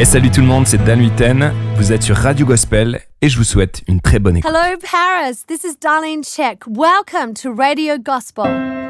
Et salut tout le monde, c'est Dan Huiten. Vous êtes sur Radio Gospel et je vous souhaite une très bonne écoute. Hello Paris, this is Darlene Check. Welcome to Radio Gospel.